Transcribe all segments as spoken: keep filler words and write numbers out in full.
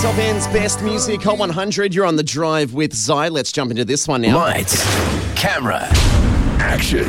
Top End's best music, Hot one hundred. You're on the drive with Zai. Let's jump into this one now. Lights, camera, action.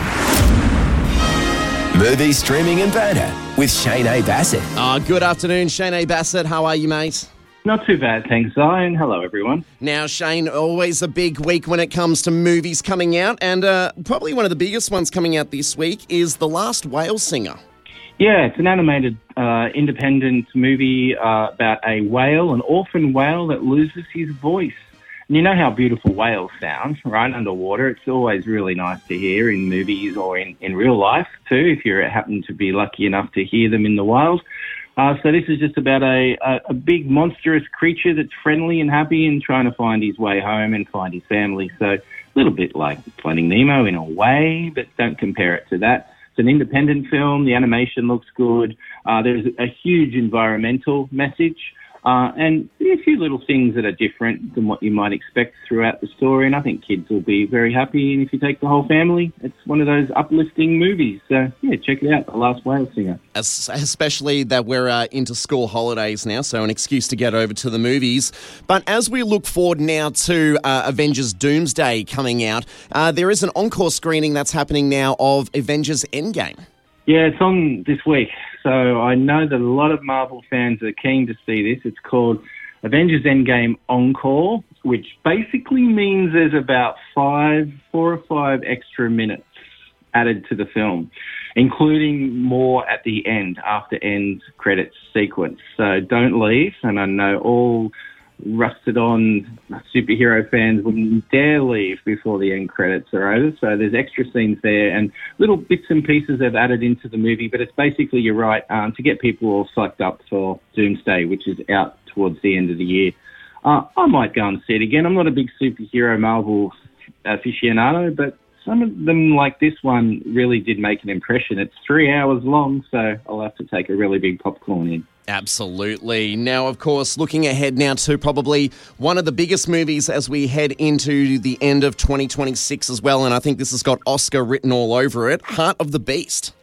Movie, streaming and banter with Shane A. Bassett. Uh, good afternoon, Shane A. Bassett. How are you, mate? Not too bad, thanks, Zion. Hello, everyone. Now, Shane, always a big week when it comes to movies coming out, and uh, probably one of the biggest ones coming out this week is The Last Whale Singer. Yeah, it's an animated uh, independent movie uh, about a whale, an orphan whale that loses his voice. And you know how beautiful whales sound, right, underwater. It's always really nice to hear in movies or in, in real life, too, if you happen to be lucky enough to hear them in the wild. Uh, so this is just about a, a, a big monstrous creature that's friendly and happy and trying to find his way home and find his family. So a little bit like Finding Nemo in a way, but don't compare it to that. It's an independent film. The animation looks good. Uh, there's a huge environmental message uh, and a few little things that are different than what you might expect throughout the story. And I think kids will be very happy. And if you take the whole family, it's one of those uplifting movies. So, yeah, check it out, The Last Whale Singer. As, especially that we're uh, into school holidays now, so an excuse to get over to the movies. But as we look forward now to uh, Avengers Doomsday coming out, uh, there is an encore screening that's happening now of Avengers Endgame. Yeah, it's on this week. So I know that a lot of Marvel fans are keen to see this. It's called Avengers Endgame Encore, which basically means there's about five, four or five extra minutes added to the film, including more at the end, after end credits sequence. So don't leave. And I know all rusted on superhero fans wouldn't dare leave before the end credits are over. So there's extra scenes there and little bits and pieces they've added into the movie. But it's basically, you're right, um, to get people all psyched up for Doomsday, which is out towards the end of the year. Uh, I might go and see it again. I'm not a big superhero Marvel aficionado, but some of them, like this one, really did make an impression. It's three hours long, so I'll have to take a really big popcorn in. Absolutely. Now, of course, looking ahead now to probably one of the biggest movies as we head into the end of twenty twenty-six as well, and I think this has got Oscar written all over it, Heart of the Beast.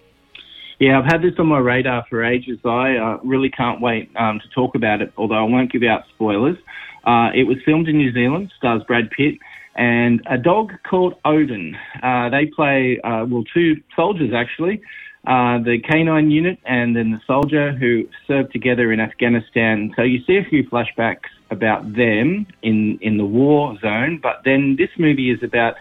Yeah, I've had this on my radar for ages. I uh, really can't wait um, to talk about it, although I won't give out spoilers. Uh, it was filmed in New Zealand, stars Brad Pitt, and a dog called Odin. Uh, they play, uh, well, two soldiers, actually. Uh, the canine unit and then the soldier who served together in Afghanistan. So you see a few flashbacks about them in, in the war zone, but then this movie is about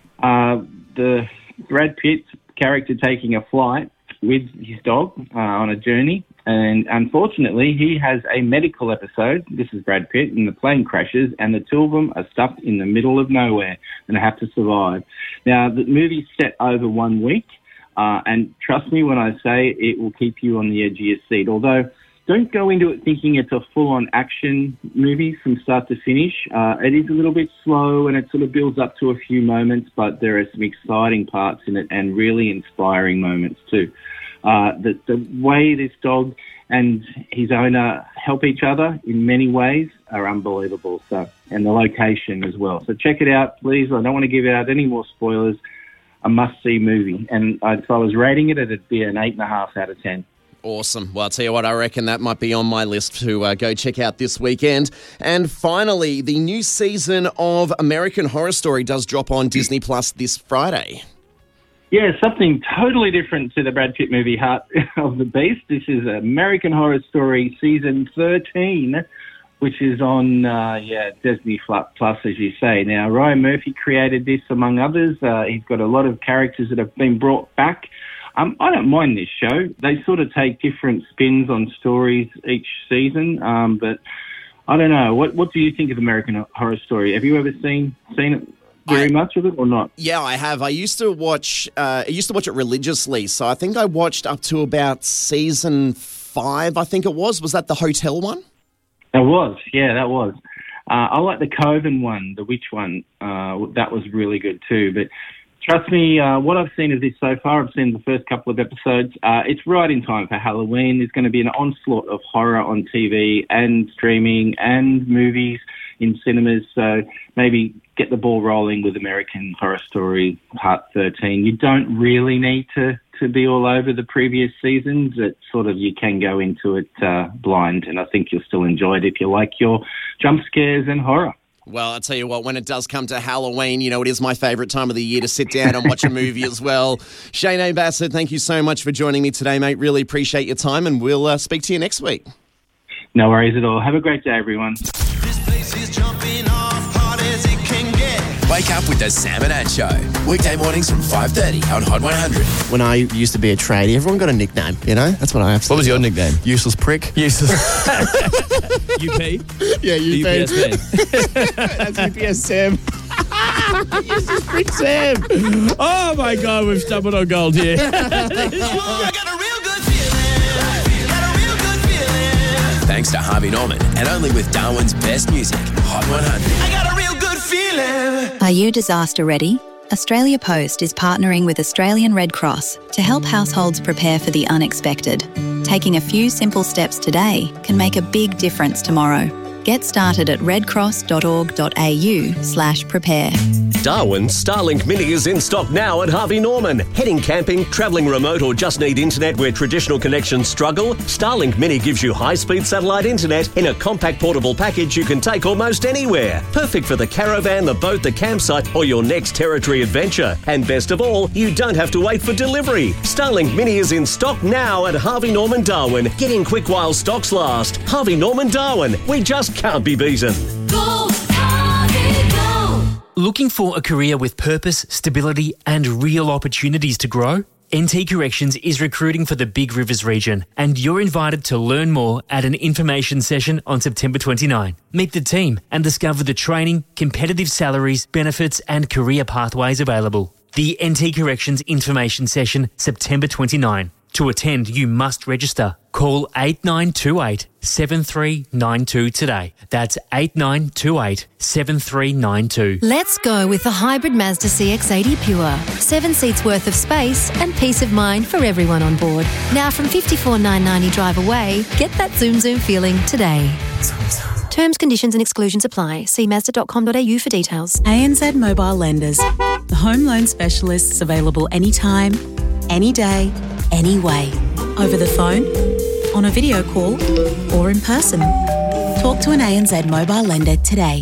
uh, the Brad Pitt character taking a flight with his dog uh, on a journey, and unfortunately he has a medical episode. This is Brad Pitt, and the plane crashes, and the two of them are stuck in the middle of nowhere and have to survive. Now, the movie's set over one week. Uh, and trust me when I say it will keep you on the edge of your seat. Although, don't go into it thinking it's a full-on action movie from start to finish. Uh, it is a little bit slow and it sort of builds up to a few moments, but there are some exciting parts in it and really inspiring moments too. Uh, the, the way this dog and his owner help each other in many ways are unbelievable. So, and the location as well. So check it out, please. I don't want to give out any more spoilers. A must-see movie. And if I was rating it, it'd be an eight and a half out of ten. Awesome. Well, I'll tell you what, I reckon that might be on my list to uh, go check out this weekend. And finally, the new season of American Horror Story does drop on Disney Plus this Friday. Yeah, something totally different to the Brad Pitt movie Heart of the Beast. This is American Horror Story season thirteen, which is on, uh, yeah, Disney Plus, as you say. Now, Ryan Murphy created this, among others. Uh, he's got a lot of characters that have been brought back. Um, I don't mind this show. They sort of take different spins on stories each season, um, but I don't know. What What do you think of American Horror Story? Have you ever seen seen it? Very I, much of it or not? Yeah, I have. I used to watch. Uh, I used to watch it religiously. So I think I watched up to about season five. I think it was. Was that the hotel one? That was, yeah, that was. Uh, I like the Coven one, the witch one. Uh, that was really good too. But trust me, uh, what I've seen of this so far, I've seen the first couple of episodes. Uh, it's right in time for Halloween. There's going to be an onslaught of horror on T V and streaming and movies. in cinemas. So maybe get the ball rolling with American Horror Story Part thirteen. You don't really need to, to be all over the previous seasons. It's sort of, you can go into it uh, blind, and I think you'll still enjoy it if you like your jump scares and horror. Well, I'll tell you what, when it does come to Halloween, you know, it is my favourite time of the year to sit down and watch a movie as well. Shane A. Bassett, thank you so much for joining me today, mate. Really appreciate your time, and we'll uh, speak to you next week. No worries at all. Have a great day, everyone. This place is jumping off hard as it can get. Wake up with the Sam and Ann Show. Weekday mornings from five thirty on Hot one hundred. When I used to be a tradie, everyone got a nickname, you know? That's what I have. What was your nickname? Useless prick. Useless. U P? Yeah, U P. U P S man. That's U P S Sam. Useless prick Sam. Oh my God, we've stumbled on gold here. I got a real good feeling. Got a real good feeling. Thanks to Harvey Norman, and only with Darwin's best music, Hot one hundred. I got a real good feeling. Are you disaster ready? Australia Post is partnering with Australian Red Cross to help households prepare for the unexpected. Taking a few simple steps today can make a big difference tomorrow. Get started at redcross.org.au slash prepare. Darwin's Starlink Mini is in stock now at Harvey Norman. Heading camping, travelling remote, or just need internet where traditional connections struggle? Starlink Mini gives you high-speed satellite internet in a compact portable package you can take almost anywhere. Perfect for the caravan, the boat, the campsite, or your next territory adventure. And best of all, you don't have to wait for delivery. Starlink Mini is in stock now at Harvey Norman Darwin. Get in quick while stocks last. Harvey Norman Darwin. We just can't be beaten. Go, Harvey, go! Looking for a career with purpose, stability, and real opportunities to grow? N T Corrections is recruiting for the Big Rivers region, and you're invited to learn more at an information session on September twenty-ninth. Meet the team and discover the training, competitive salaries, benefits, and career pathways available. The N T Corrections information session, September twenty-ninth. To attend, you must register. Call eight nine two eight, seven three nine two today. That's eight nine two eight, seven three nine two. Let's go with the hybrid Mazda C X eighty Pure. Seven seats worth of space and peace of mind for everyone on board. Now from fifty-four thousand nine hundred ninety drive away, get that zoom zoom feeling today. Terms, conditions and exclusions apply. See mazda dot com dot a u for details. A N Z Mobile Lenders. The home loan specialists available anytime, any day, any way. Over the phone, on a video call, or in person. Talk to an A N Z mobile lender today.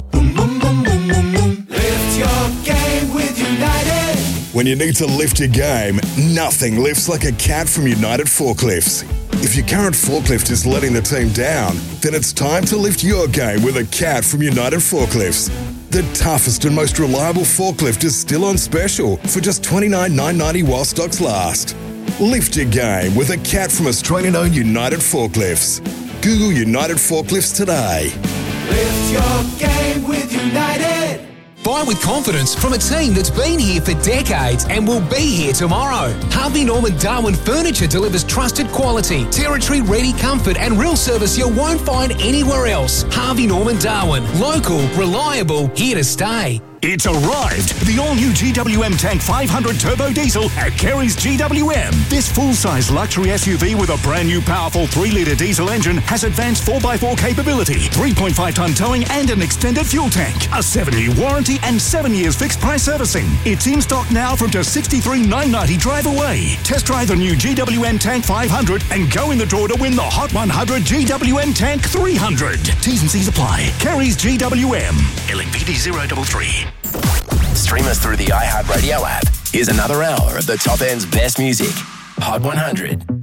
Lift your game with United. When you need to lift your game, nothing lifts like a cat from United Forklifts. If your current forklift is letting the team down, then it's time to lift your game with a cat from United Forklifts. The toughest and most reliable forklift is still on special for just twenty-nine thousand nine hundred ninety while stocks last. Lift your game with a cat from Australian-owned United Forklifts. Google United Forklifts today. Lift your game with United. Buy with confidence from a team that's been here for decades and will be here tomorrow. Harvey Norman Darwin Furniture delivers trusted quality, territory-ready comfort and real service you won't find anywhere else. Harvey Norman Darwin. Local, reliable, here to stay. It's arrived! The all-new G W M Tank five hundred Turbo Diesel at Kerry's G W M. This full-size luxury S U V with a brand new powerful three litre diesel engine has advanced four by four capability, three point five tonne towing and an extended fuel tank, a seven-year warranty and seven years fixed price servicing. It's in stock now from just sixty-three thousand nine hundred ninety drive away. Test drive the new G W M Tank five hundred and go in the draw to win the Hot one hundred G W M Tank three hundred. T's and C's apply. Kerry's G W M. L N P D zero three three. Stream us through the iHeartRadio app. Here's another hour of the top end's best music. Hot one hundred.